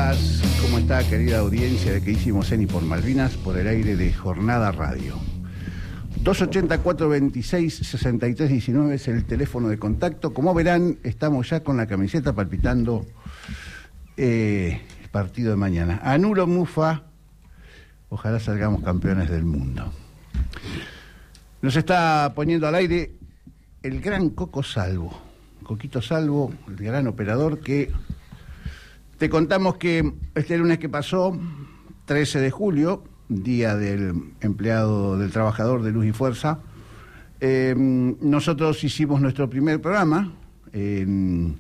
días, ¿cómo está, querida audiencia de que hicimos en y por Malvinas, por el aire de Jornada Radio? 284-26-63-19 es el teléfono de contacto. Como verán, estamos ya con la camiseta palpitando el partido de mañana. Anulo Mufa, ojalá salgamos campeones del mundo. Nos está poniendo al aire el gran Coco Salvo, Coquito Salvo, el gran operador que... Te contamos que este lunes que pasó, 13 de julio, día del empleado, del trabajador de Luz y Fuerza, nosotros hicimos nuestro primer programa en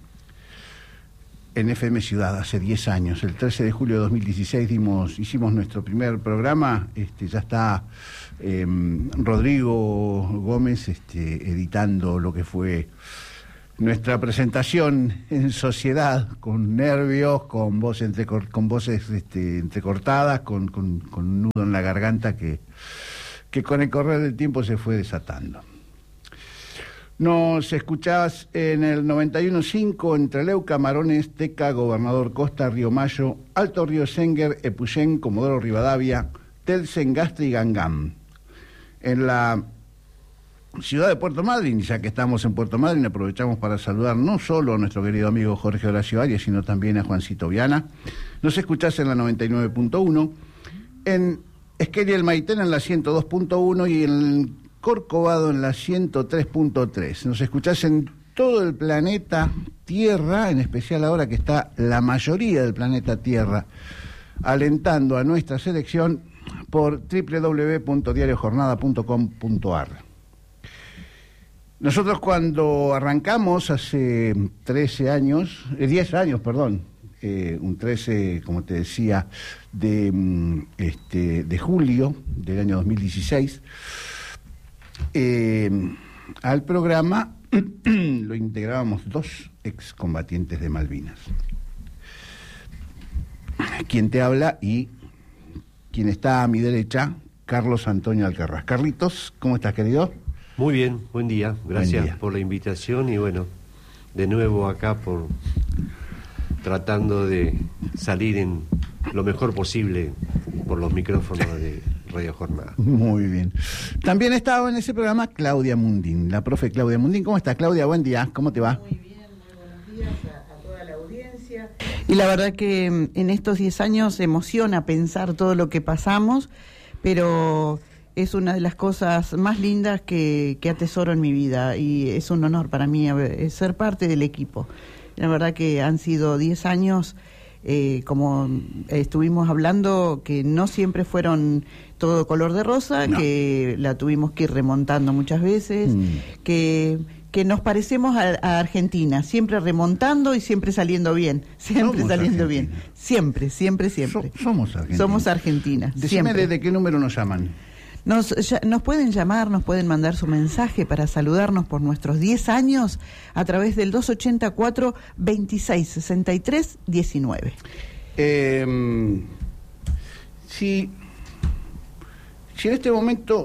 FM Ciudad hace 10 años. El 13 de julio de 2016 hicimos nuestro primer programa. Ya está Rodrigo Gómez editando lo que fue nuestra presentación en sociedad, con nervios, con voces entrecortadas, con un nudo en la garganta que con el correr del tiempo se fue desatando. Nos escuchás en el 91.5 entre Leu, Camarones, Teca, Gobernador Costa, Río Mayo, Alto Río Senguer, Epuyén, Comodoro Rivadavia, Telsen, Gastre y Gangam. En la ciudad de Puerto Madryn, ya que estamos en Puerto Madryn, aprovechamos para saludar no solo a nuestro querido amigo Jorge Horacio Arias, sino también a Juancito Viana. Nos escuchás en la 99.1, en Esquel Maitén en la 102.1 y en Corcovado en la 103.3. Nos escuchás en todo el planeta Tierra, en especial ahora que está la mayoría del planeta Tierra alentando a nuestra selección por www.diariojornada.com.ar. Nosotros cuando arrancamos hace 10 años, un 13, como te decía, de julio del año 2016, al programa lo integrábamos 2 excombatientes de Malvinas. Quien te habla y quien está a mi derecha, Carlos Antonio Alcarrás. Carlitos, ¿cómo estás, querido? Muy bien, buen día, gracias por la invitación y bueno, de nuevo acá tratando de salir en lo mejor posible por los micrófonos de Radio Jornada. Muy bien. También estaba en ese programa Claudia Mundín, la profe Claudia Mundín. ¿Cómo estás, Claudia? Buen día, ¿cómo te va? Muy bien, muy buenos días a toda la audiencia. Y la verdad que en estos 10 años emociona pensar todo lo que pasamos, pero es una de las cosas más lindas que atesoro en mi vida y es un honor para mí ser parte del equipo. La verdad que han sido 10 años, como estuvimos hablando, que no siempre fueron todo color de rosa, no. Que la tuvimos que ir remontando muchas veces, que nos parecemos a Argentina, siempre remontando y siempre saliendo bien, siempre somos saliendo Argentina. Bien, siempre. Somos Argentina. Somos Argentina. Decime desde qué número nos llaman. Nos pueden llamar, nos pueden mandar su mensaje para saludarnos por nuestros 10 años a través del 284-2663-19. Si en este momento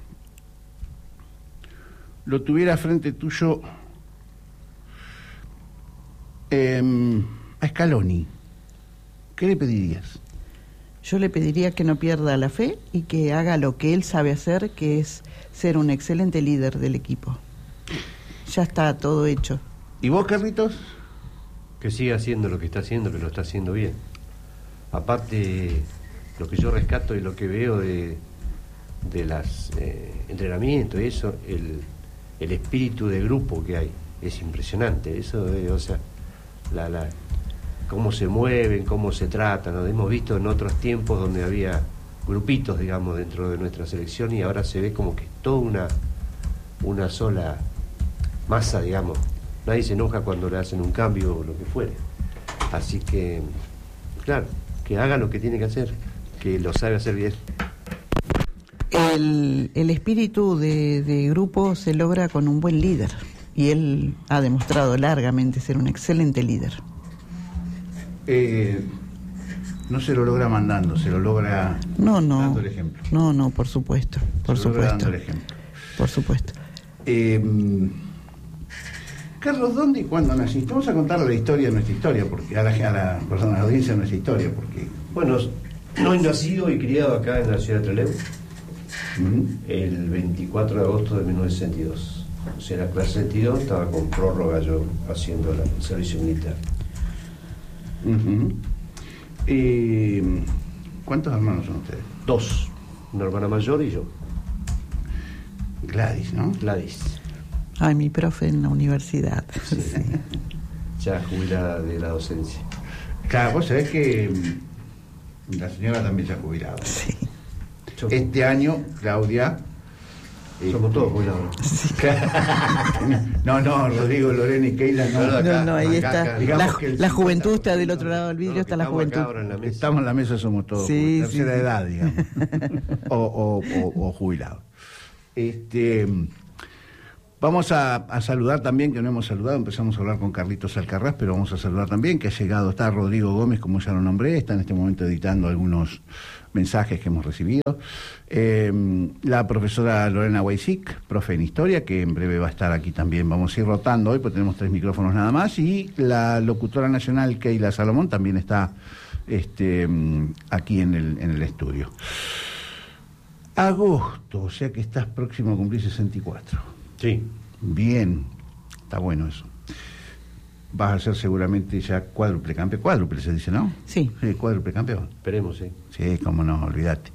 lo tuviera frente tuyo a Scaloni, ¿qué le pedirías? Yo le pediría que no pierda la fe y que haga lo que él sabe hacer, que es ser un excelente líder del equipo. Ya está todo hecho. ¿Y vos, Carlitos? Que siga haciendo lo que está haciendo, que lo está haciendo bien. Aparte, lo que yo rescato y lo que veo de las entrenamientos, eso, el espíritu de grupo que hay, es impresionante. Eso, o sea, cómo se mueven, cómo se tratan, ¿no? Hemos visto en otros tiempos donde había grupitos, digamos, dentro de nuestra selección y ahora se ve como que es toda una sola masa, digamos. Nadie se enoja cuando le hacen un cambio o lo que fuere. Así que, claro, que haga lo que tiene que hacer, que lo sabe hacer bien. El espíritu de grupo se logra con un buen líder y él ha demostrado largamente ser un excelente líder. No se lo logra mandando, se lo logra dando el ejemplo. No, por supuesto, por supuesto. Dando el ejemplo. Por supuesto. Carlos, ¿dónde y cuándo naciste? Vamos a contar la historia de nuestra historia, porque a la persona, a la audiencia de nuestra historia, porque... Bueno, no he nacido y criado acá en la ciudad de Trelew, el 24 de agosto de 1962. O sea, la clase 62 estaba con prórroga yo haciendo el servicio militar. ¿Cuántos hermanos son ustedes? 2, una hermana mayor y yo. Gladys, ¿no? Gladys. Ay, mi profe en la universidad. Sí. Ya jubilada de la docencia. Claro, vos sabés que la señora también se ha jubilado. Sí. Este año, Claudia... Somos todos jubilados. Sí. No, Rodrigo, Lorena y Keila no. No, ahí está. La juventud está del otro lado del vidrio, No, está la juventud. Estamos en la mesa, somos todos Sí, tercera sí. edad, digamos. o jubilados. Vamos a saludar también, que no hemos saludado, empezamos a hablar con Carlitos Alcaraz, pero vamos a saludar también que ha llegado, está Rodrigo Gómez, como ya lo nombré, está en este momento editando algunos mensajes que hemos recibido. La profesora Lorena Weisick, profe en Historia, que en breve va a estar aquí también. Vamos a ir rotando hoy, porque tenemos 3 micrófonos nada más. Y la locutora nacional, Keila Salomón, también está aquí en el estudio. Agosto, o sea que estás próximo a cumplir 64. Sí. Bien, está bueno eso. Vas a ser seguramente ya cuádruple campeón. Cuádruple se dice, ¿no? Sí. Sí, cuádruple campeón. Esperemos, sí. Sí, cómo no, olvídate.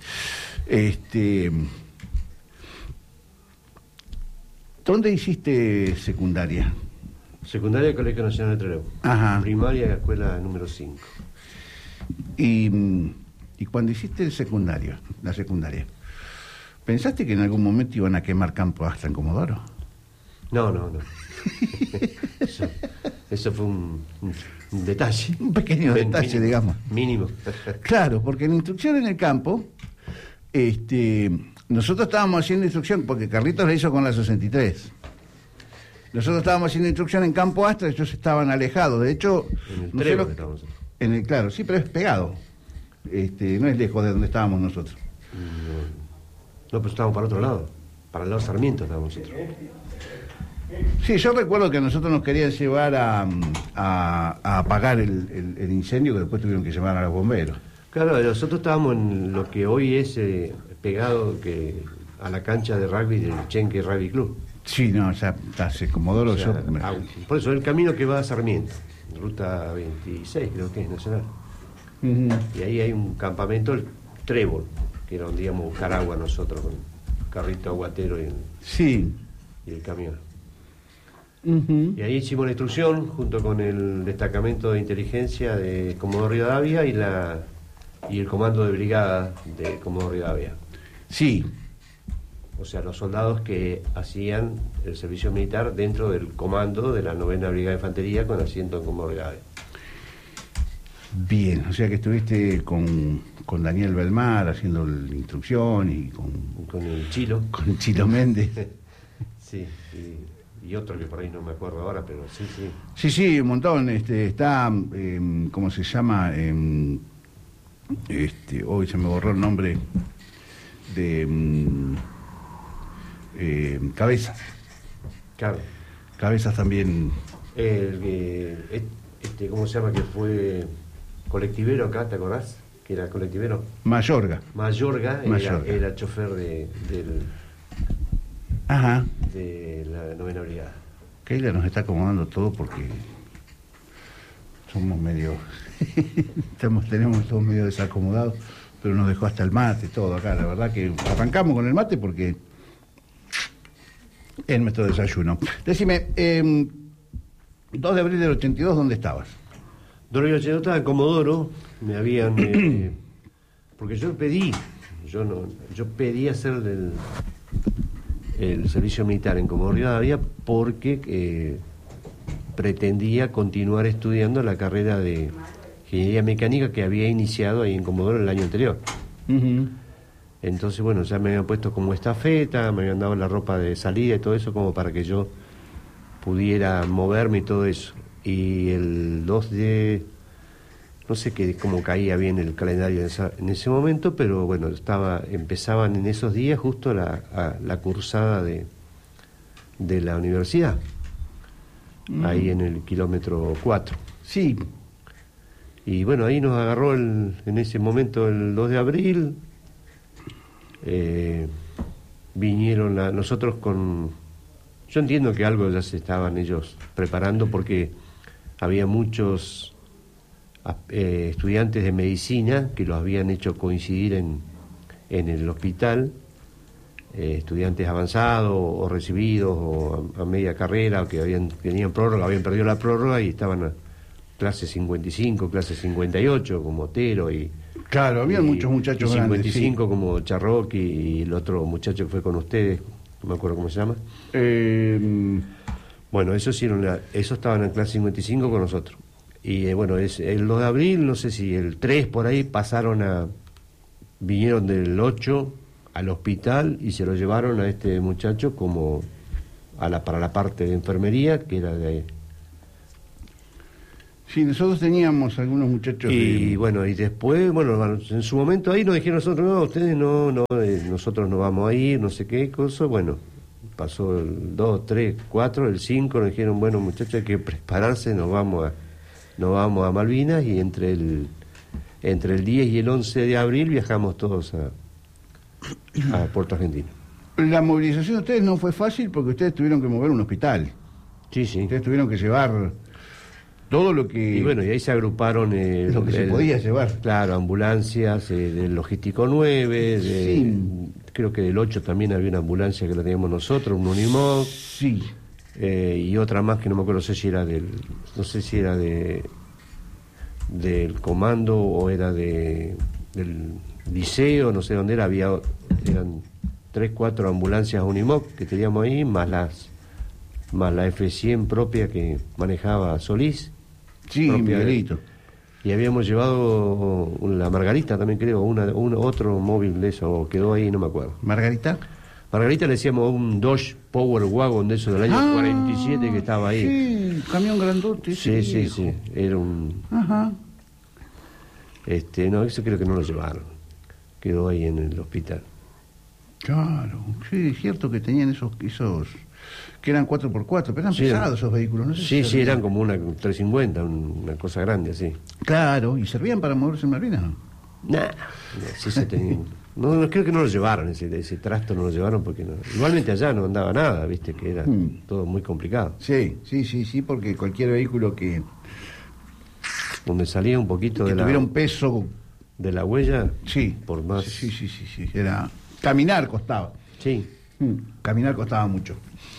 ¿Dónde hiciste secundaria? Secundaria, Colegio Nacional de Trelew. Ajá. Primaria, escuela número 5. Y cuando hiciste el secundario, la secundaria, ¿pensaste que en algún momento iban a quemar Campo Astra en Comodoro? No. Eso fue un detalle. Un pequeño detalle, mínimo, digamos. Mínimo. Claro, porque en instrucción en el campo, nosotros estábamos haciendo instrucción, porque Carlitos la hizo con la 63. Nosotros estábamos haciendo instrucción en Campo Astra, ellos estaban alejados. De hecho, En el no sé Trébol lo- estábamos. claro, sí, pero es pegado. No es lejos de donde estábamos nosotros. No, pues estábamos para el otro lado. Para el lado Sarmiento estábamos nosotros. Sí, yo recuerdo que a nosotros nos querían llevar a apagar el incendio, que después tuvieron que llamar a los bomberos. Claro, nosotros estábamos en lo que hoy es pegado a la cancha de rugby del Chenque Rugby Club. Sí, no, ya hace Comodoro. O sea, yo... por eso el camino que va a Sarmiento, ruta 26 creo que es nacional. Ujú. Y ahí hay un campamento, el Trébol, que era donde íbamos a buscar agua nosotros con carrito aguatero Sí. y el camión. Ujú. Y ahí hicimos la instrucción junto con el destacamento de inteligencia de Comodoro Rivadavia y el comando de brigada de Comodoro Rivadavia. Sí. O sea, los soldados que hacían el servicio militar dentro del comando de la 9ª Brigada de Infantería con asiento en Comodoro Rivadavia. Bien, o sea que estuviste con Daniel Belmar haciendo la instrucción y Con el Chilo. con Chilo Méndez. Sí, y otro que por ahí no me acuerdo ahora, pero sí. Sí, un montón. Está, ¿cómo se llama? Hoy se me borró el nombre de Cabezas. Claro. Cabezas también. ¿Cómo se llama? Que fue colectivero acá, ¿te acordás? Que era colectivero. Mayorga. Mayorga. Era chofer Ajá. de la 9ª Brigada. Keila nos está acomodando todo porque somos medio... tenemos todos medio desacomodados, pero nos dejó hasta el mate, todo acá. La verdad que arrancamos con el mate porque es nuestro desayuno. Decime, 2 de abril del 82, ¿dónde estabas? Don yo estaba en Comodoro, me habían... porque yo pedí hacer el servicio militar en Comodoro Rivadavia porque pretendía continuar estudiando la carrera de ingeniería mecánica que había iniciado ahí en Comodoro el año anterior. Uh-huh. Entonces, bueno, ya me habían puesto como estafeta, me habían dado la ropa de salida y todo eso como para que yo pudiera moverme y todo eso. Y el 2 de... no sé cómo caía bien el calendario en ese momento, pero bueno, empezaban en esos días justo la cursada de la universidad. ahí en el kilómetro 4. Sí. Y bueno, ahí nos agarró en ese momento el 2 de abril. Vinieron nosotros con... Yo entiendo que algo ya se estaban ellos preparando porque había muchos estudiantes de medicina que los habían hecho coincidir en el hospital, estudiantes avanzados o recibidos o a media carrera, o que tenían prórroga, habían perdido la prórroga y estaban a clase 55, clase 58, como Otero y... Claro, había muchos muchachos y 55 grandes, sí. como Charroqui y el otro muchacho que fue con ustedes, no me acuerdo cómo se llama. Bueno, esos estaban en clase 55 con nosotros. Y bueno, es el 2 de abril, no sé si el 3 por ahí, vinieron del 8 al hospital y se lo llevaron a este muchacho como para la parte de enfermería, que era de... Sí, nosotros teníamos algunos muchachos. Y bueno, y después, bueno, en su momento ahí nos dijeron nosotros, no, ustedes no, nosotros no vamos a ir, no sé qué cosa. Bueno, pasó el 2, 3, 4, el 5, nos dijeron, bueno, muchachos, hay que prepararse, nos vamos a Malvinas, y entre el 10 y el 11 de abril viajamos todos a Puerto Argentino. La movilización de ustedes no fue fácil porque ustedes tuvieron que mover un hospital. Sí, sí. Ustedes tuvieron que llevar todo lo que... Y bueno, y ahí se agruparon... lo que se podía llevar. Claro, ambulancias, del Logístico 9, sí. Creo que del 8 también había una ambulancia que la teníamos nosotros, un Unimog. Sí. Y otra más que no me acuerdo, no sé si era del comando o era del liceo, no sé dónde era, eran 3, 4 ambulancias Unimog que teníamos ahí, más la F100 propia que manejaba Solís. Sí, Miguelito. Y habíamos llevado la Margarita también, creo, otro móvil de eso, quedó ahí, no me acuerdo. ¿Margarita? Margarita le decíamos un Dodge Power Wagon de eso del año 47 que estaba ahí. Sí, camión grandote. Sí, era un... Ajá. No, eso creo que no lo llevaron, quedó ahí en el hospital. Claro, sí, es cierto que tenían esos que eran 4x4, pero eran pesados esos vehículos, ¿no? Sí, eran como una 350, una cosa grande, así. Claro, ¿y servían para moverse en Malvinas, no? Nah, sí se tenían... No, creo que no lo llevaron, ese trasto no lo llevaron porque igualmente allá no andaba nada, viste, que era todo muy complicado. Sí, porque cualquier vehículo donde salía un poquito que tuviera un peso de la huella, sí, por más... Sí, era... Caminar costaba. Sí. Caminar costaba mucho.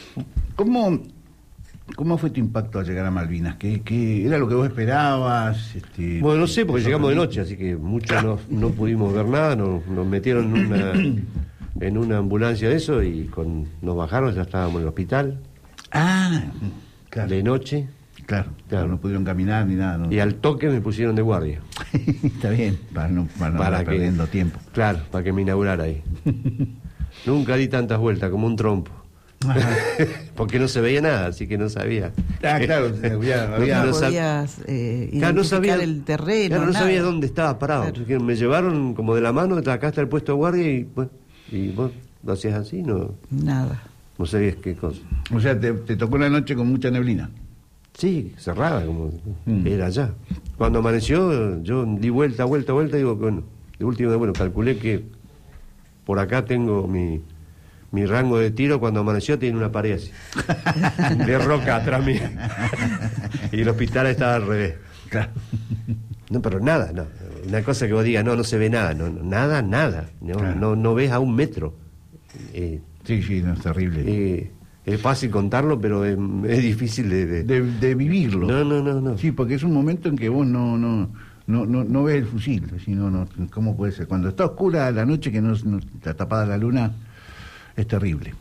¿Cómo fue tu impacto al llegar a Malvinas? ¿Qué era lo que vos esperabas? Bueno, no sé, porque llegamos de noche, así que mucho no pudimos ver nada. Nos metieron en una ambulancia de eso y nos bajaron, ya estábamos en el hospital. Ah, claro. De noche. Claro, no pudieron caminar ni nada. ¿No? Y al toque me pusieron de guardia. Está bien, para no estar perdiendo tiempo. Claro, para que me inaugurara ahí. Nunca di tantas vueltas como un trompo. Porque no se veía nada, así que no sabía. Claro, no podías identificar el terreno. Claro, no sabía dónde estaba parado. Claro. Entonces, me llevaron como de la mano, acá está el puesto de guardia y vos lo hacías así, no. Nada. No sabías qué cosa. O sea, te tocó una noche con mucha neblina. Sí, cerrada, como era allá. Cuando amaneció, yo di vuelta, y digo, bueno, de último, calculé que por acá tengo mi rango de tiro. Cuando amaneció tiene una pared así, de roca atrás mío. Y el hospital estaba al revés. Claro. No, pero nada, no. Una cosa que vos digas, no se ve nada, nada. No, claro. no ves a un metro. Sí, no, es terrible. Es fácil contarlo, pero es difícil de vivirlo. No. Sí, porque es un momento en que vos no ves el fusil. No, ¿cómo puede ser? Cuando está oscura la noche, que no está tapada la luna, es terrible.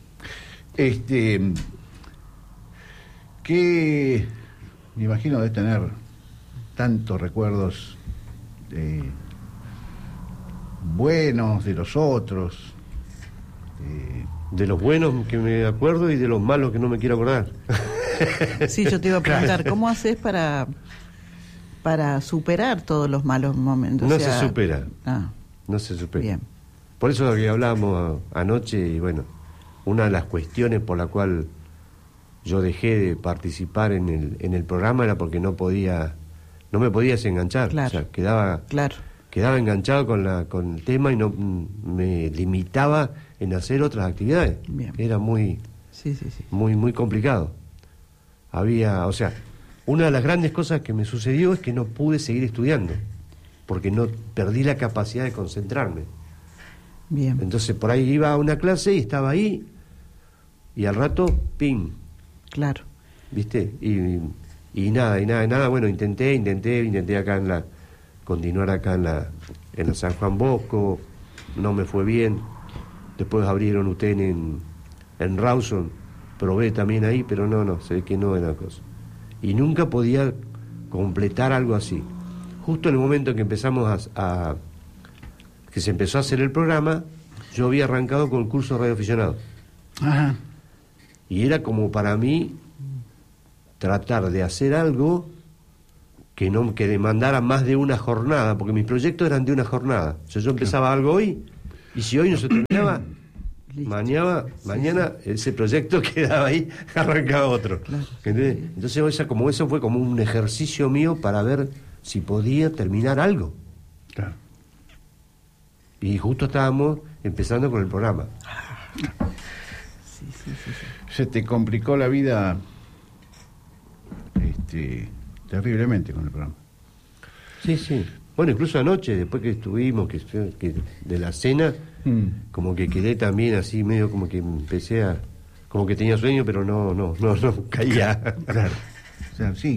Que me imagino de tener tantos recuerdos buenos de los otros. De los buenos que me acuerdo y de los malos que no me quiero acordar. Sí, yo te iba a preguntar, ¿cómo haces para superar todos los malos momentos? No se supera. No se supera. Bien. Por eso que hablábamos anoche, y bueno, una de las cuestiones por la cual yo dejé de participar en el programa era porque no me podía desenganchar. Claro. O sea, quedaba enganchado con el tema y no me limitaba en hacer otras actividades. Bien. Era muy Sí. muy complicado. O sea, una de las grandes cosas que me sucedió es que no pude seguir estudiando, porque no perdí la capacidad de concentrarme. Bien. Entonces por ahí iba a una clase y estaba ahí, y al rato, ¡ping! Claro. ¿Viste? Y nada, bueno, intenté acá continuar acá en la San Juan Bosco, no me fue bien. Después abrieron UTN en Rawson, probé también ahí, pero no, se ve que no era cosa. Y nunca podía completar algo así. Justo en el momento en que empezamos que se empezó a hacer el programa, yo había arrancado con el curso de radioaficionado. Ajá. Y era como para mí tratar de hacer algo que demandara más de una jornada, porque mis proyectos eran de una jornada. O sea, yo empezaba algo hoy, y si hoy no se terminaba, mañana ese proyecto quedaba ahí, arrancaba otro. Claro, ¿Entendés? Entonces eso fue como un ejercicio mío para ver si podía terminar algo. Claro. Y justo estábamos empezando con el programa. Sí. Se te complicó la vida terriblemente con el programa. Sí. Bueno, incluso anoche, después que estuvimos, que de la cena, como que quedé también así, medio como que empecé como que tenía sueño, pero no caía. Claro. O sea, sí,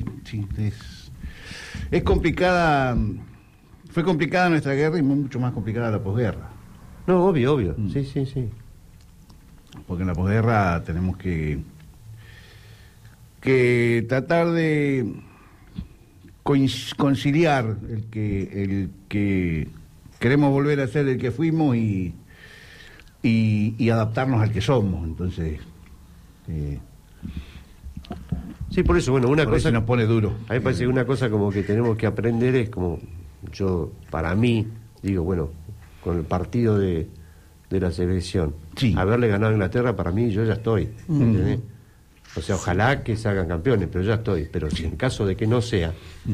es complicada. Fue complicada nuestra guerra y mucho más complicada la posguerra. No, obvio. Sí. Porque en la posguerra tenemos que tratar de conciliar el que queremos volver a ser el que fuimos y adaptarnos al que somos. Entonces sí, por eso, bueno, una por cosa eso nos pone duro. a mí me parece que una cosa como que tenemos que aprender es como yo, para mí, digo, bueno, con el partido de la selección, Sí. haberle ganado a Inglaterra, para mí yo ya estoy, ¿entendés? O sea, ojalá que se hagan campeones, pero ya estoy. Pero si en caso de que no sea,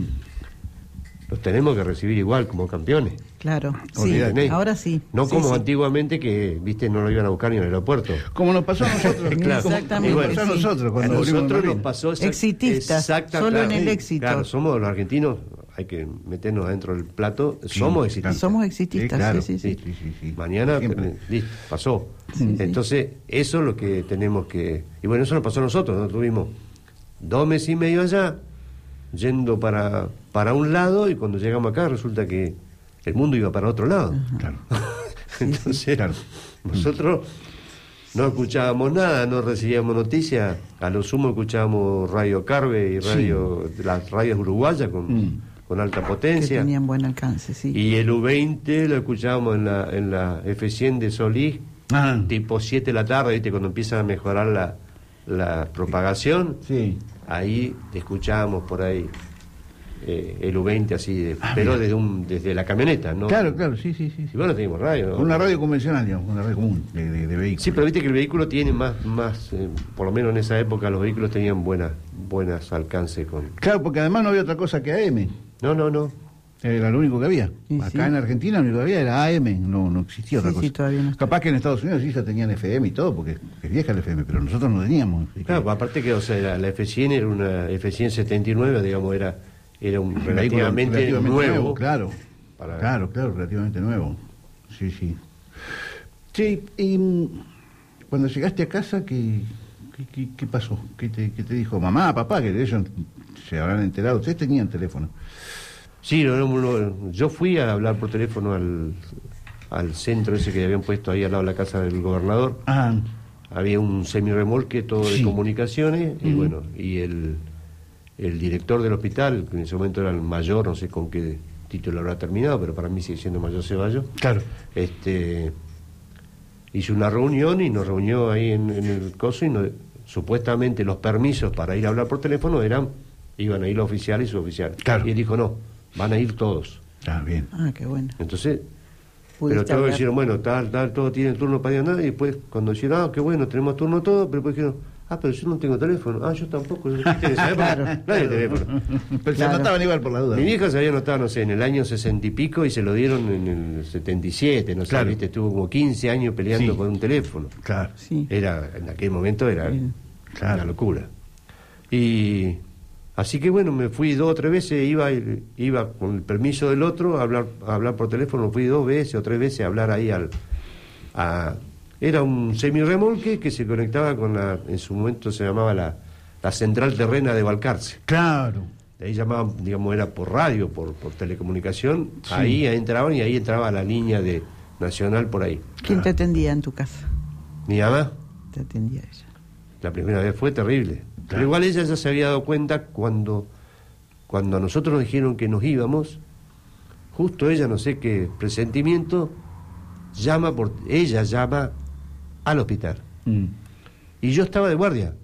los tenemos que recibir igual como campeones. Claro. Sí, Olvídate. ahora sí. No Sí, como sí. antiguamente que, viste, no lo iban a buscar ni en el aeropuerto. Como nos pasó a nosotros. Claro. Exactamente, Como nos pasó a sí. nosotros A cuando volvimos de nosotros nos Malvinas. pasó Exitistas, solo en el éxito. Claro, somos los argentinos, hay que meternos adentro del plato, somos exitistas. Somos exitistas, claro. sí. Sí. Mañana, Siempre. listo, pasó. Sí. Entonces, eso es lo que tenemos que... Y bueno, eso nos pasó a nosotros, ¿no? Tuvimos 2 meses y medio allá, yendo para un lado, y cuando llegamos acá resulta que el mundo iba para otro lado. Claro. Entonces, Claro. nosotros no escuchábamos nada, no recibíamos noticias, a lo sumo escuchábamos Radio Carve y las radios uruguayas con alta Que potencia. tenían buen alcance, sí. Y el U20 lo escuchábamos en la F100 de Solís, tipo 7 de la tarde, ¿viste? Cuando empieza a mejorar la propagación, Sí. ahí escuchábamos por ahí el U20 así, pero desde la camioneta, ¿no? Claro, sí. Y bueno, teníamos radio, ¿no? Una radio convencional, digamos, una radio común de vehículos. Sí, pero viste que el vehículo tiene más por lo menos en esa época los vehículos tenían buenas alcances con... Claro, porque además no había otra cosa que AM. No. Era lo único que había. Y Acá sí. en Argentina lo único que había era AM, no existía otra Sí, cosa. sí, todavía no está. Capaz que en Estados Unidos sí ya tenían FM y todo, porque es vieja el FM, pero nosotros no teníamos. Así que- Claro, aparte que, o sea, la F100 era una F100 79, digamos, era un vehículo relativamente nuevo. Claro, para- claro, relativamente nuevo. Sí. Sí, y cuando llegaste a casa, ¿qué pasó? ¿Qué te dijo mamá, papá? Que ellos se habrán enterado. Ustedes tenían teléfono. Sí, yo fui a hablar por teléfono al centro ese que habían puesto ahí al lado de la casa del gobernador. Ah, Había un semirremolque todo Sí. de comunicaciones, y bueno, y el director del hospital, que en ese momento era el mayor, no sé con qué título habrá terminado, pero para mí sigue siendo mayor Ceballos, claro. hizo una reunión y nos reunió ahí en el coso, y supuestamente los permisos para ir a hablar por teléfono iban a ir los oficiales y suboficiales. Claro. Y él dijo, no, van a ir todos. Ah, bien. Ah, qué bueno. Entonces, Pudiste pero todos hablar. dijeron, bueno, tal, todos tienen turno para ir a nada, y después cuando dijeron, qué bueno, tenemos turno todo, pero después dijeron, pero yo no tengo teléfono. Yo tampoco. Claro. Nadie teléfono. Pero se anotaban igual por la duda. Mi vieja se había anotado, no sé, en el año 60 y pico y se lo dieron en el 77, no sé, Claro. ¿viste? Estuvo como 15 años peleando Sí. por un teléfono. Claro. Sí. En aquel momento era Claro. una locura. Y así que bueno, me fui 2 o 3 veces, iba con el permiso del otro a hablar por teléfono, fui 2 veces o 3 veces a hablar ahí era un semirremolque que se conectaba con en su momento se llamaba la central terrena de Balcarce. Claro. De ahí llamaban, digamos, era por radio, por telecomunicación, Sí. ahí entraban y ahí entraba la línea de nacional por ahí. ¿Quién te atendía en tu casa? Mi mamá, Te atendía ella. la primera vez fue terrible. Pero igual ella ya se había dado cuenta cuando a nosotros nos dijeron que nos íbamos, justo ella, no sé qué presentimiento, ella llama al hospital. Y yo estaba de guardia,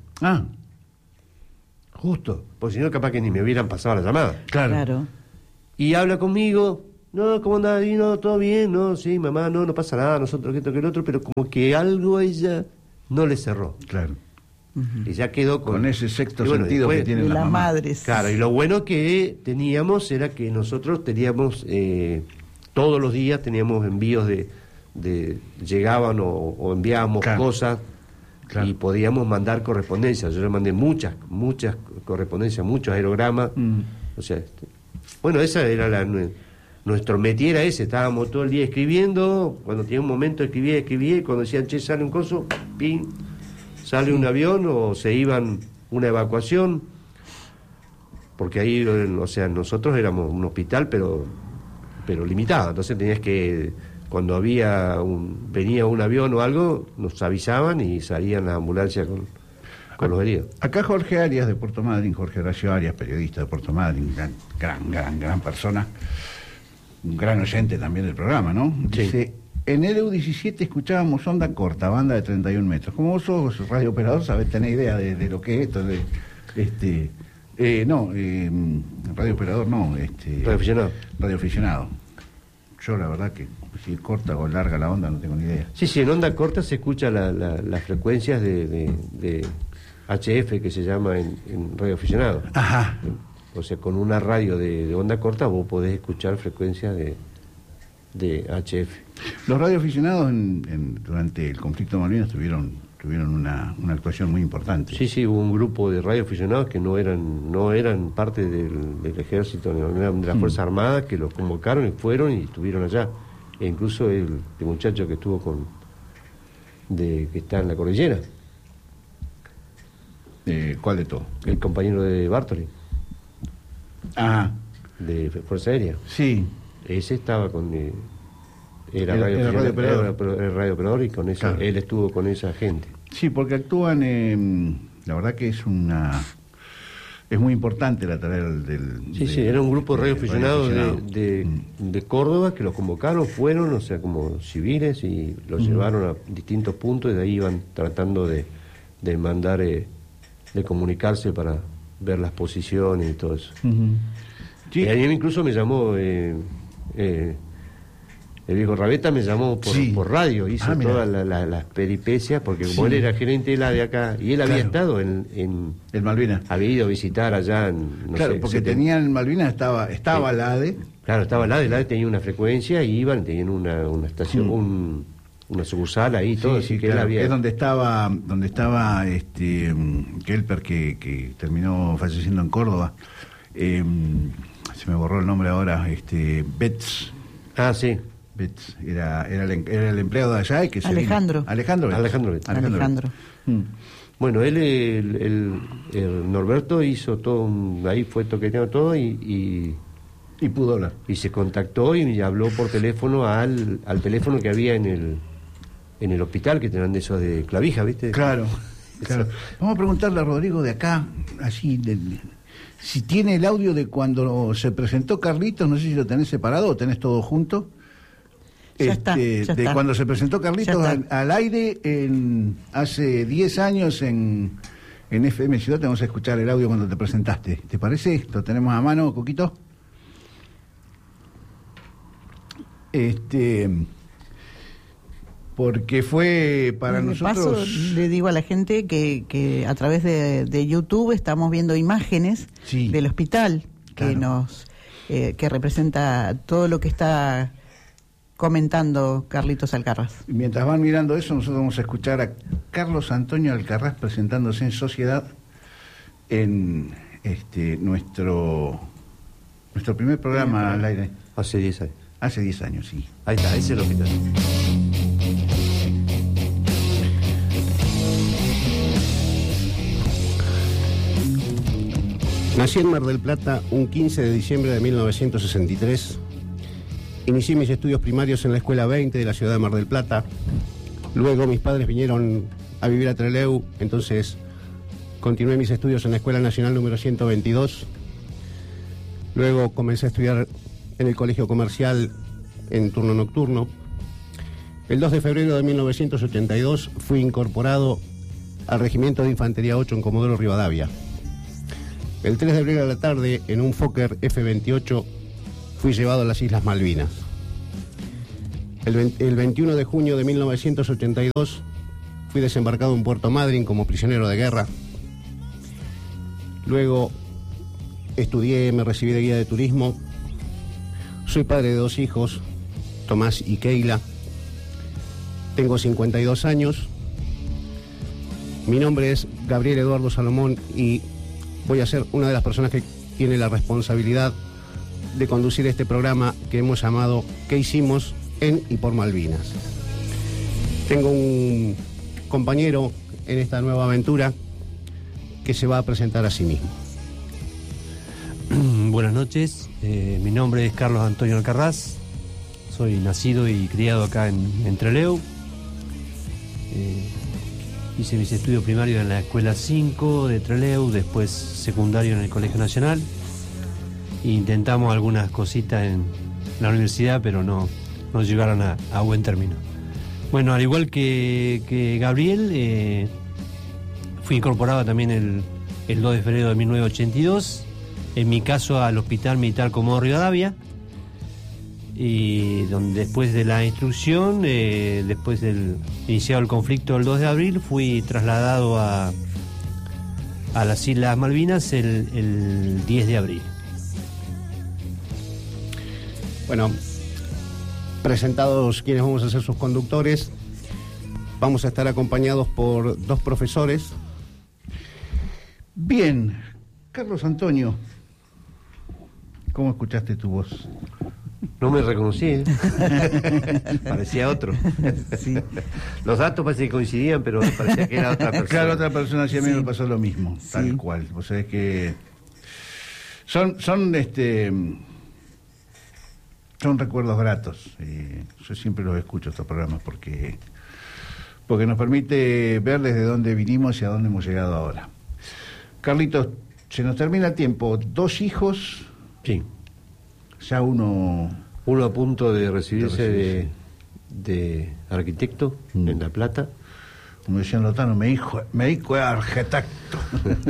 justo, porque si no capaz que ni me hubieran pasado la llamada. Claro. Y habla conmigo, no, ¿cómo andás? Y no, todo bien, no, sí, mamá, no pasa nada, nosotros que esto que el otro, pero como que algo a ella no le cerró. Claro. Y ya quedó Con ese sexto y bueno, sentido después, que tienen De las las mamás. madres. Claro, y lo bueno que teníamos era que nosotros teníamos, todos los días teníamos envíos llegaban o enviábamos Claro. cosas Claro. y podíamos mandar correspondencia. Yo le mandé muchas correspondencias, muchos aerogramas. O sea, bueno, esa era nuestro métier era ese, estábamos todo el día escribiendo, cuando tenía un momento escribía, y cuando decían, che, sale un coso, pim, sale un avión o se iban una evacuación, porque ahí, o sea, nosotros éramos un hospital, pero limitado, entonces tenías que, cuando venía un avión o algo, nos avisaban y salían las ambulancias con los heridos. Acá Jorge Arias de Puerto Madryn, Jorge Horacio Arias, periodista de Puerto Madryn, gran persona, un gran oyente también del programa, ¿no? Sí. Dice, en el EU17 escuchábamos onda corta, banda de 31 metros. Como vos sos radiooperador, sabés, tenés idea de lo que es esto, radiooperador no, radioaficionado. Yo la verdad que si es corta o larga la onda no tengo ni idea. Sí, en onda corta se escucha las frecuencias de HF, que se llama en radioaficionado. Ajá. O sea, con una radio de onda corta vos podés escuchar frecuencias de HF. Los radioaficionados durante el conflicto de Malvinas tuvieron una actuación muy importante. Sí, hubo un grupo de radioaficionados que no eran parte del ejército, no eran de las Fuerzas Armadas, que los convocaron y fueron y estuvieron allá. E incluso el muchacho que estuvo que está en la cordillera. ¿Cuál de todo? El compañero de Bartoli, Ajá. de Fuerza Aérea. Sí. Ese estaba era radiooperador y con esa, Claro. él estuvo con esa gente. Sí, porque actúan, la verdad que es muy importante la tarea Sí, era un grupo de radioaficionados radioaficionado. de Córdoba que los convocaron, fueron, o sea, como civiles y los llevaron a distintos puntos y de ahí iban tratando de mandar, de comunicarse para ver las posiciones y todo eso. Sí. Y a mí incluso me llamó, el viejo Rabeta me llamó por radio, hizo mira. todas las peripecias, porque como Sí. él era gerente de la de acá, y él había estado en El Malvinas. había ido a visitar allá no Claro, sé, porque tenían en Malvinas estaba la ADE. Claro, estaba la ADE tenía una frecuencia y tenían una estación, una sucursal ahí, todo, Sí, así sí, que claro. él había... Es donde estaba Kelper, que terminó falleciendo en Córdoba. Se me borró el nombre ahora, Betts. Ah, sí. Betts era el empleado de allá y que se Alejandro. vino. Alejandro Betts. Alejandro. Bueno, él, el Norberto hizo todo, ahí fue toqueteando todo Y pudo hablar. y se contactó y habló por teléfono al teléfono que había en el hospital, que tenían de esos de clavija, ¿viste? Claro. Vamos a preguntarle a Rodrigo de acá, así, si tiene el audio de cuando se presentó Carlitos, no sé si lo tenés separado o tenés todo junto. Ya está. De cuando se presentó Carlitos al aire hace 10 años en FM Ciudad, te vamos a escuchar el audio cuando te presentaste. ¿Te parece? ¿Lo tenemos a mano, Coquito? porque fue para nosotros... Paso, le digo a la gente que a través de YouTube estamos viendo imágenes del hospital, claro, que representa todo lo que está comentando Carlitos Alcaraz. Mientras van mirando eso, nosotros vamos a escuchar a Carlos Antonio Alcaraz presentándose en Sociedad en nuestro primer programa al aire. Hace 10 años. Hace 10 años, sí. Ahí está, ese es el hospital. Nací en Mar del Plata un 15 de diciembre de 1963. Inicié mis estudios primarios en la Escuela 20 de la ciudad de Mar del Plata. Luego mis padres vinieron a vivir a Trelew, entonces continué mis estudios en la Escuela Nacional número 122. Luego comencé a estudiar en el Colegio Comercial en turno nocturno. El 2 de febrero de 1982 fui incorporado al Regimiento de Infantería 8 en Comodoro Rivadavia. El 3 de abril a la tarde, en un Fokker F-28, fui llevado a las Islas Malvinas. El 21 de junio de 1982 fui desembarcado en Puerto Madryn como prisionero de guerra. Luego estudié, me recibí de guía de turismo. Soy padre de 2 hijos, Tomás y Keila. Tengo 52 años. Mi nombre es Gabriel Eduardo Salomón y voy a ser una de las personas que tiene la responsabilidad de conducir este programa que hemos llamado ¿Qué hicimos en y por Malvinas? Tengo un compañero en esta nueva aventura que se va a presentar a sí mismo. Buenas noches, mi nombre es Carlos Antonio Alcaraz, soy nacido y criado acá en Trelew. Hice mis estudios primarios en la Escuela 5 de Trelew, después secundario en el Colegio Nacional. Intentamos algunas cositas en la universidad, pero no llegaron a buen término. Bueno, al igual que Gabriel, fui incorporado también el 2 de febrero de 1982, en mi caso al Hospital Militar Comodoro Rivadavia, y donde después de la instrucción, después del iniciado el conflicto del 2 de abril, fui trasladado a las Islas Malvinas el 10 de abril. Bueno, presentados quienes vamos a ser sus conductores, vamos a estar acompañados por 2 profesores. Bien, Carlos Antonio, ¿cómo escuchaste tu voz? No me reconocí, parecía otro. Sí. Los datos parece que coincidían, pero parecía que era otra persona. Claro, otra persona, sí, a mí Sí. me pasó lo mismo, Sí. tal cual. O sea, es que son recuerdos gratos. Yo siempre los escucho estos programas porque nos permite ver desde dónde vinimos y a dónde hemos llegado ahora. Carlitos, se nos termina el tiempo. 2 hijos, Sí. ya uno Uno a punto de recibirse de arquitecto en La Plata. como decían Lotano, me dijo es arquitecto.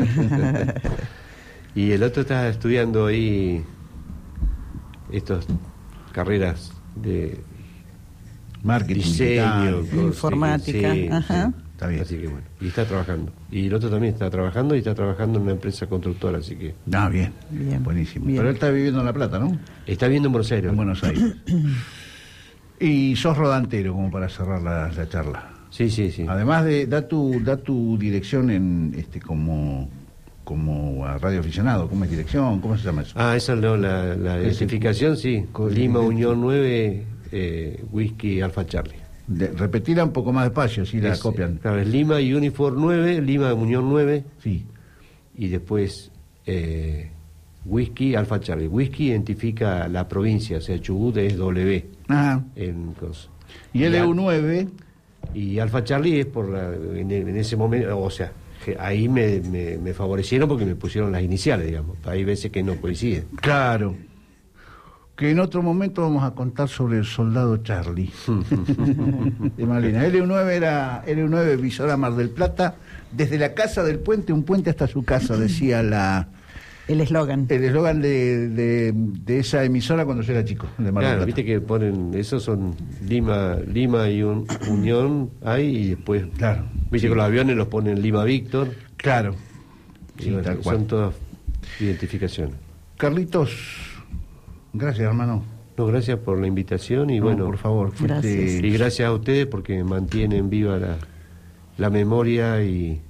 Y el otro está estudiando ahí estas carreras de Marketing, diseño, digital. Informática, sí, ajá. sí. Está bien. Así que bueno, y está trabajando. Y el otro también está trabajando y está trabajando en una empresa constructora, así que Bien, Bien, buenísimo. bien. Pero él está viviendo en La Plata, ¿no? está viendo en Buenos Aires. En Buenos Aires. Y sos rodantero, como para cerrar la charla. Sí, sí, sí. Además de da tu dirección en como a radio aficionado, ¿cómo es dirección? ¿Cómo se llama eso? Ah, esa no, la identificación, sí. Lima Unión 9, Whisky Alfa Charlie. Repetirla un poco más despacio, si la copian. Claro, es Lima Uniform 9, Lima Unión 9, Sí. y después Whisky Alfa Charlie. Whisky identifica la provincia, o sea, Chubut es W. Ajá. En cosas. Y LU9, Y Alfa Charlie es por en ese momento, o sea, ahí me favorecieron porque me pusieron las iniciales, digamos. Hay veces que no coinciden. claro. Que en otro momento vamos a contar sobre el soldado Charlie de Malvinas. LU9 visora Mar del Plata, desde la casa del puente, un puente hasta su casa, decía la El eslogan. El eslogan de esa emisora cuando yo era chico. De Mar del Claro, Plata. viste que ponen, esos son Lima y Unión hay, y después, Claro. viste que los aviones los ponen Lima Víctor. Claro. Y Sí, bueno, tal cual. son todas identificaciones. Carlitos, gracias, hermano. No, gracias por la invitación y No, bueno, por favor, fuiste- Gracias. y gracias a ustedes porque mantienen viva la memoria y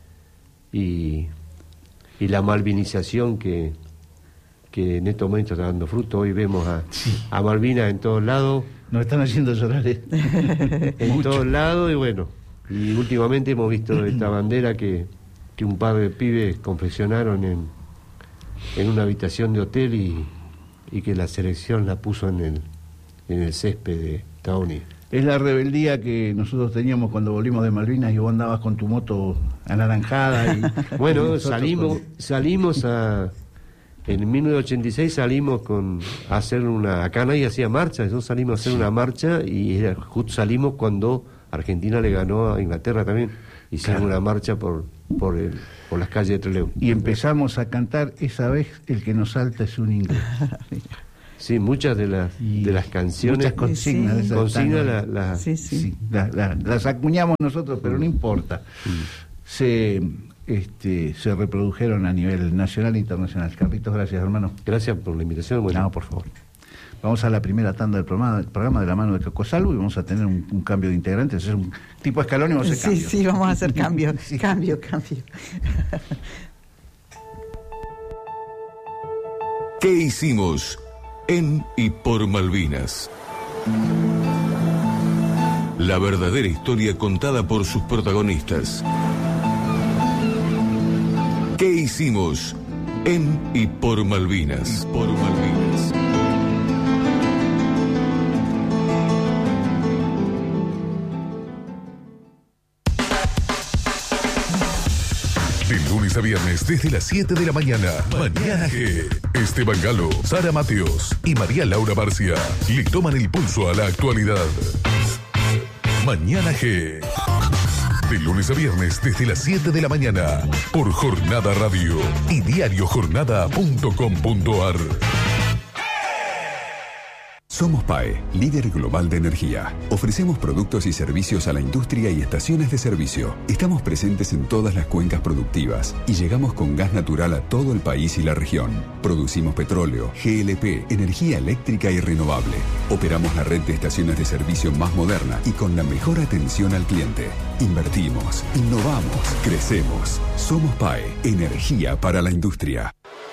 la malvinización que en estos momentos está dando fruto. Hoy vemos a Malvinas en todos lados, Nos están haciendo llorar. en todos lados, y bueno, y últimamente hemos visto esta bandera que un par de pibes confeccionaron en una habitación de hotel y que la selección la puso en el césped de Estados Unidos. Es la rebeldía que nosotros teníamos cuando volvimos de Malvinas y vos andabas con tu moto anaranjada. Y Bueno, nosotros salimos en 1986 salimos a hacer acá nadie hacía marcha, nosotros salimos a hacer una marcha y justo salimos cuando Argentina le ganó a Inglaterra también, hicieron Claro. una marcha por las calles de Trelew. Y empezamos a cantar esa vez el que nos salta es un inglés. Sí, muchas de las canciones, Muchas consignas. Sí. De esas consignas tan- Sí, sí. Sí, las acuñamos nosotros, pero no importa. Se reprodujeron a nivel nacional e internacional. Carlitos, gracias, hermano. Gracias por la invitación. Bueno, No, por favor. Vamos a la primera tanda del programa de la mano de Coco Salvo y vamos a tener un cambio de integrantes. Es un tipo escalón y vamos a hacer Sí, cambios. sí, vamos a hacer cambio. Sí. Cambio. ¿Qué hicimos en y por Malvinas? La verdadera historia contada por sus protagonistas. ¿Qué hicimos en y por Malvinas? Por Malvinas. De lunes a viernes desde las 7 de la mañana. Mañana G. Esteban Galo, Sara Mateos y María Laura Barcia le toman el pulso a la actualidad. Mañana G. De lunes a viernes desde las 7 de la mañana por Jornada Radio y diariojornada.com.ar. Somos PAE, líder global de energía. Ofrecemos productos y servicios a la industria y estaciones de servicio. Estamos presentes en todas las cuencas productivas y llegamos con gas natural a todo el país y la región. Producimos petróleo, GLP, energía eléctrica y renovable. Operamos la red de estaciones de servicio más moderna y con la mejor atención al cliente. Invertimos, innovamos, crecemos. Somos PAE, energía para la industria.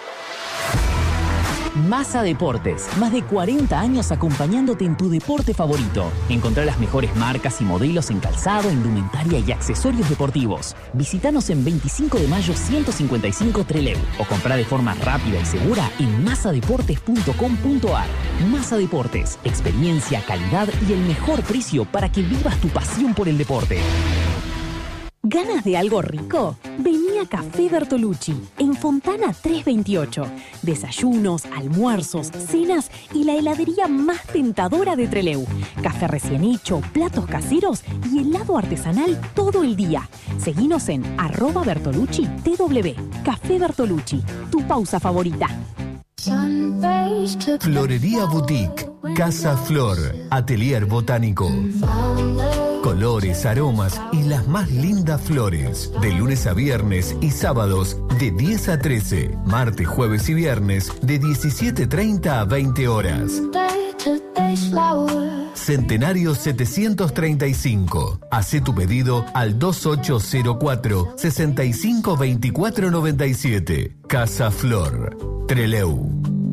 Massa Deportes, más de 40 años acompañándote en tu deporte favorito. Encontrá las mejores marcas y modelos en calzado, indumentaria y accesorios deportivos. Visítanos en 25 de mayo 155 Trelew o comprá de forma rápida y segura en massadeportes.com.ar. Massa Deportes, experiencia, calidad y el mejor precio para que vivas tu pasión por el deporte. ¿Ganas de algo rico? Vení a Café Bertolucci, en Fontana 328. Desayunos, almuerzos, cenas y la heladería más tentadora de Trelew. Café recién hecho, platos caseros y helado artesanal todo el día. Seguinos en @BertolucciTW. Café Bertolucci, tu pausa favorita. Florería Boutique, Casa Flor, Atelier Botánico. Colores, aromas y las más lindas flores. De lunes a viernes y sábados de 10 a 13. Martes, jueves y viernes de 17:30 a 20 horas. Centenario 735. Hacé tu pedido al 2804 652497. Casa Flor, Trelew.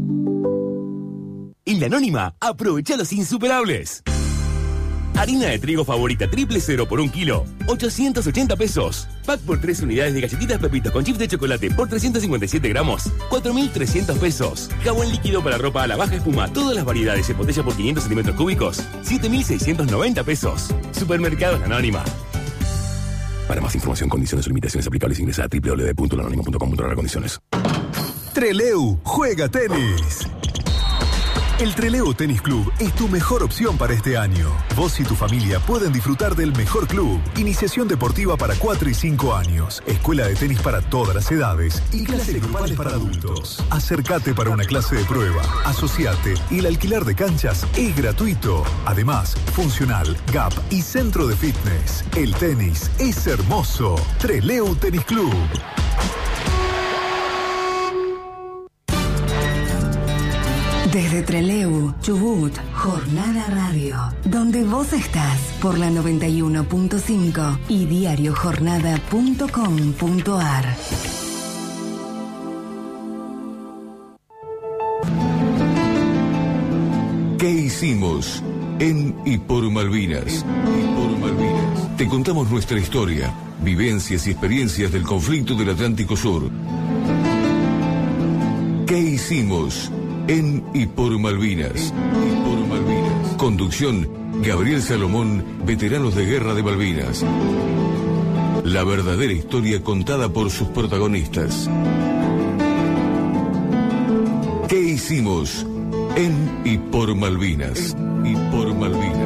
En La Anónima, aprovecha los insuperables. Harina de trigo favorita triple cero por 1 kilo, 880 pesos. Pack por 3 unidades de galletitas Pepitas con chips de chocolate por 357 gramos, 4.300 pesos. Jabón líquido para ropa a la baja espuma, todas las variedades en botella por 500 centímetros cúbicos, 7.690 pesos. Supermercados La Anónima. Para más información, condiciones o limitaciones aplicables, ingresa a www.lanónima.com.ar. Condiciones. Trelew juega tenis. El Trelew Tenis Club es tu mejor opción para este año. Vos y tu familia pueden disfrutar del mejor club. Iniciación deportiva para 4 y 5 años. Escuela de tenis para todas las edades. Y clases grupales para adultos. Acércate para una clase de prueba. Asociate y el alquiler de canchas es gratuito. Además, funcional, gap y centro de fitness. El tenis es hermoso. Trelew Tenis Club. Desde Trelew, Chubut, Jornada Radio, donde vos estás por la 91.5 y diariojornada.com.ar. ¿Qué hicimos en y por Malvinas? Te contamos nuestra historia, vivencias y experiencias del conflicto del Atlántico Sur. ¿Qué hicimos en y por Malvinas? Conducción, Gabriel Salomón, veteranos de guerra de Malvinas. La verdadera historia contada por sus protagonistas. ¿Qué hicimos en y por Malvinas?